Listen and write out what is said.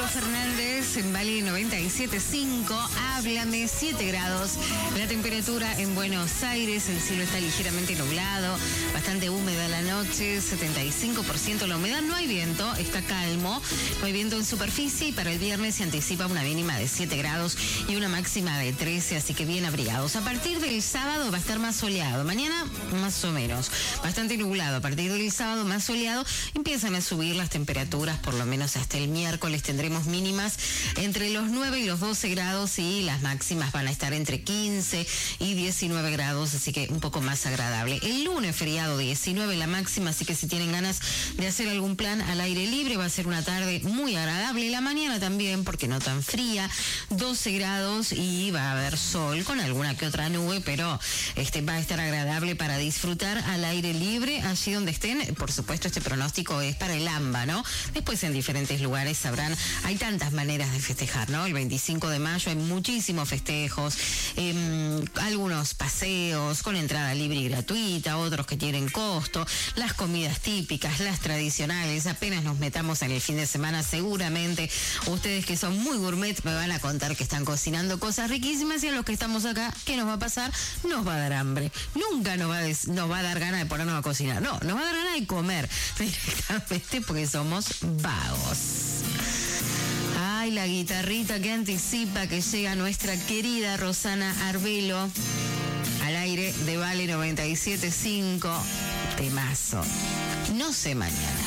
Fernández en Vale 97.5, háblame, 7 grados. La temperatura en Buenos Aires, el cielo está ligeramente nublado, bastante húmeda la noche, 75% la humedad, no hay viento, está calmo, no hay viento en superficie y para el viernes se anticipa una mínima de 7 grados y una máxima de 13, así que bien abrigados. A partir del sábado va a estar más soleado, mañana más o menos, bastante nublado. A partir del sábado más soleado empiezan a subir las temperaturas, por lo menos hasta el miércoles tendremos mínimas entre los 9 y los 12 grados y las máximas van a estar entre 15 y 19 grados, así que un poco más agradable. El lunes feriado 19 la máxima, así que si tienen ganas de hacer algún plan al aire libre va a ser una tarde muy agradable. La mañana también, porque no tan fría, 12 grados y va a haber sol con alguna que otra nube, pero va a estar agradable para disfrutar al aire libre allí donde estén. Por supuesto, este pronóstico es para el AMBA, ¿no? Después en diferentes lugares sabrán, hay tantas maneras de festejar, ¿no? El 25 de mayo hay muchísimos festejos, algunos paseos con entrada libre y gratuita, otros que tienen costo, las comidas típicas, las tradicionales. Apenas nos metamos en el fin de semana, seguramente ustedes que son muy gourmet me van a contar que están cocinando cosas riquísimas y a los que estamos acá, ¿qué nos va a pasar? Nos va a dar hambre. Nunca nos va a dar ganas de ponernos a cocinar. No, nos va a dar ganas de comer directamente porque somos vagos. Ay, la guitarrita que anticipa que llega nuestra querida Rosana Arbelo al aire de Vale 97.5. Temazo. No sé mañana.